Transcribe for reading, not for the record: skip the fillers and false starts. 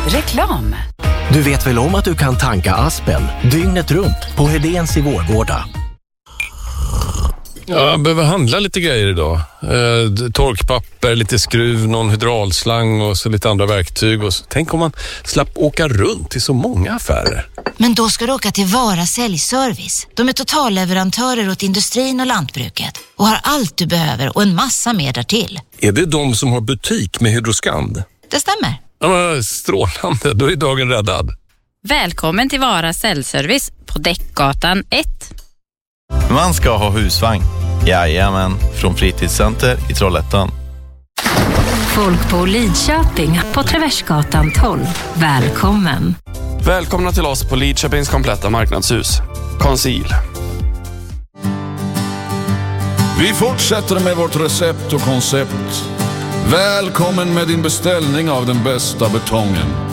Reklam. Du vet väl om att du kan tanka Aspen dygnet runt på Hedéns i Vårgårda? Ja, jag behöver handla lite grejer idag. Torkpapper, lite skruv, någon hydraulslang och så lite andra verktyg. Och så. Tänk om man slapp åka runt till så många affärer. Men då ska du åka till Vara Säljservice. De är totalleverantörer åt industrin och lantbruket och har allt du behöver och en massa mer därtill. Är det de som har butik med Hydroskand? Det stämmer. Ja, strålande, då är dagen räddad. Välkommen till Vara Säljservice på Däckgatan 1. Man ska ha husvagn. Jajamän, från Fritidscenter i Trollhättan. Folk på Lidköping på Traversgatan 12. Välkommen. Välkomna till oss på Lidköpings kompletta marknadshus. Conceal. Vi fortsätter med vårt recept och koncept. Välkommen med din beställning av den bästa betongen.